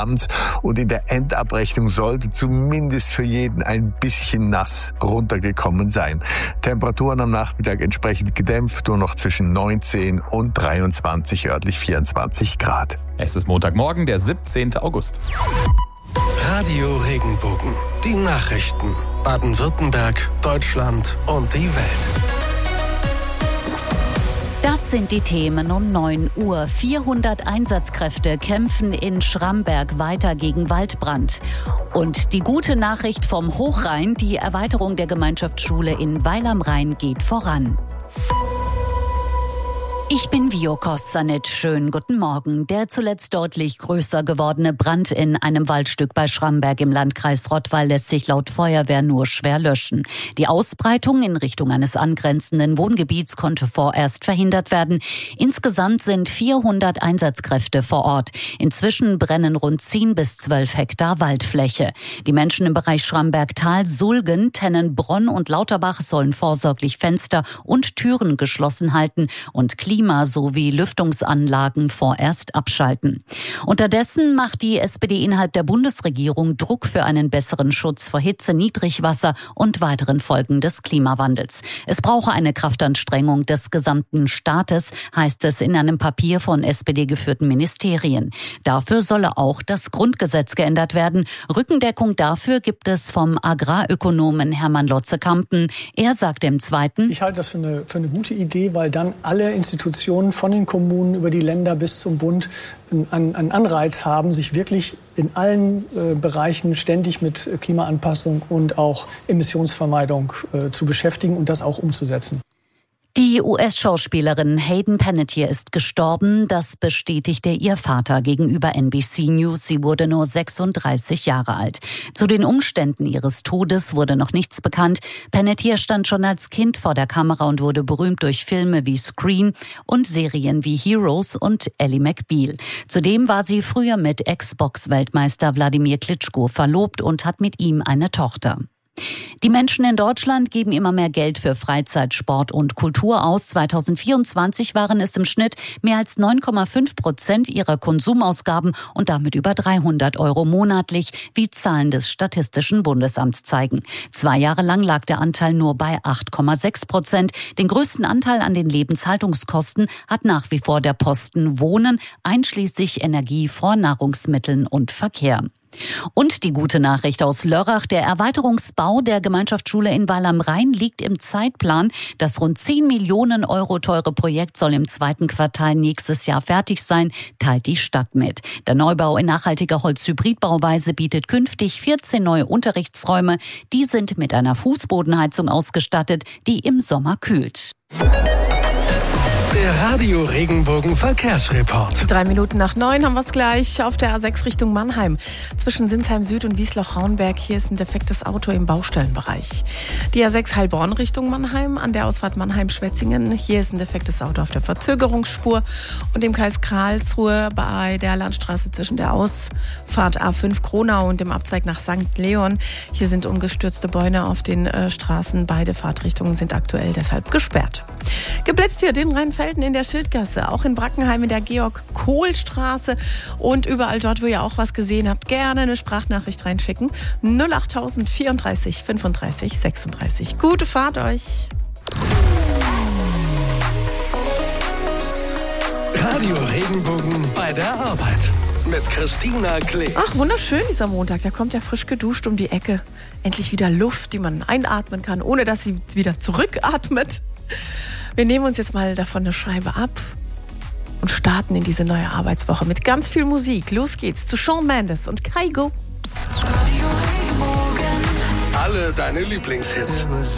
insgesamt. Und in der Endabrechnung sollte zumindest für jeden ein bisschen nass runtergekommen sein. Temperaturen am Nachmittag entsprechend gedämpft, nur noch zwischen 19 und 23, örtlich 24 Grad. Es ist Montagmorgen, der 17. August. Radio Regenbogen. Die Nachrichten. Baden-Württemberg, Deutschland und die Welt. Das sind die Themen um 9 Uhr. 400 Einsatzkräfte kämpfen in Schramberg weiter gegen Waldbrand. Und die gute Nachricht vom Hochrhein, die Erweiterung der Gemeinschaftsschule in Weil am Rhein geht voran. Ich bin Vio Kossanet. Schönen guten Morgen. Der zuletzt deutlich größer gewordene Brand in einem Waldstück bei Schramberg im Landkreis Rottweil lässt sich laut Feuerwehr nur schwer löschen. Die Ausbreitung in Richtung eines angrenzenden Wohngebiets konnte vorerst verhindert werden. Insgesamt sind 400 Einsatzkräfte vor Ort. Inzwischen brennen rund 10 bis 12 Hektar Waldfläche. Die Menschen im Bereich Schramberg-Tal, Sulgen, Tennenbronn und Lauterbach sollen vorsorglich Fenster und Türen geschlossen halten und Klima- sowie Lüftungsanlagen vorerst abschalten. Unterdessen macht die SPD innerhalb der Bundesregierung Druck für einen besseren Schutz vor Hitze, Niedrigwasser und weiteren Folgen des Klimawandels. Es brauche eine Kraftanstrengung des gesamten Staates, heißt es in einem Papier von SPD-geführten Ministerien. Dafür solle auch das Grundgesetz geändert werden. Rückendeckung dafür gibt es vom Agrarökonomen Hermann Lotze-Kampen. Er sagt im Zweiten: Ich halte das für eine gute Idee, weil dann alle Institutionen von den Kommunen über die Länder bis zum Bund einen Anreiz haben, sich wirklich in allen Bereichen ständig mit Klimaanpassung und auch Emissionsvermeidung zu beschäftigen und das auch umzusetzen. Die US-Schauspielerin Hayden Panettiere ist gestorben. Das bestätigte ihr Vater gegenüber NBC News. Sie wurde nur 36 Jahre alt. Zu den Umständen ihres Todes wurde noch nichts bekannt. Panettiere stand schon als Kind vor der Kamera und wurde berühmt durch Filme wie Scream und Serien wie Heroes und Ally McBeal. Zudem war sie früher mit Ex-Box-Weltmeister Wladimir Klitschko verlobt und hat mit ihm eine Tochter. Die Menschen in Deutschland geben immer mehr Geld für Freizeit, Sport und Kultur aus. 2024 waren es im Schnitt mehr als 9,5% ihrer Konsumausgaben und damit über 300 € monatlich, wie Zahlen des Statistischen Bundesamts zeigen. 2 Jahre lang lag der Anteil nur bei 8,6%. Den größten Anteil an den Lebenshaltungskosten hat nach wie vor der Posten Wohnen, einschließlich Energie, Vornahrungsmitteln und Verkehr. Und die gute Nachricht aus Lörrach: Der Erweiterungsbau der Gemeinschaftsschule in Weil am Rhein liegt im Zeitplan. Das rund 10 Millionen € teure Projekt soll im 2. Quartal nächstes Jahr fertig sein, teilt die Stadt mit. Der Neubau in nachhaltiger Holzhybridbauweise bietet künftig 14 neue Unterrichtsräume. Die sind mit einer Fußbodenheizung ausgestattet, die im Sommer kühlt. Der Radio Regenbogen Verkehrsreport. 3 Minuten nach 9 haben wir es gleich auf der A6 Richtung Mannheim. Zwischen Sinsheim Süd und Wiesloch-Raunberg. Hier ist ein defektes Auto im Baustellenbereich. Die A6 Heilbronn Richtung Mannheim. An der Ausfahrt Mannheim-Schwetzingen. Hier ist ein defektes Auto auf der Verzögerungsspur. Und im Kreis Karlsruhe bei der Landstraße zwischen der Ausfahrt A5 Kronau und dem Abzweig nach St. Leon. Hier sind umgestürzte Bäume auf den Straßen. Beide Fahrtrichtungen sind aktuell deshalb gesperrt. Geblitzt wird in Rheinfelden in der Schildgasse, auch in Brackenheim in der Georg-Kohl-Straße und überall dort, wo ihr auch was gesehen habt, gerne eine Sprachnachricht reinschicken. 08000 34 35 36. Gute Fahrt euch! Radio Regenbogen bei der Arbeit mit Christina Klee. Ach, wunderschön dieser Montag. Da kommt ja frisch geduscht um die Ecke. Endlich wieder Luft, die man einatmen kann, ohne dass sie wieder zurückatmet. Wir nehmen uns jetzt mal davon eine Scheibe ab und starten in diese neue Arbeitswoche mit ganz viel Musik. Los geht's zu Shawn Mendes und Kygo. Alle deine Lieblingshits.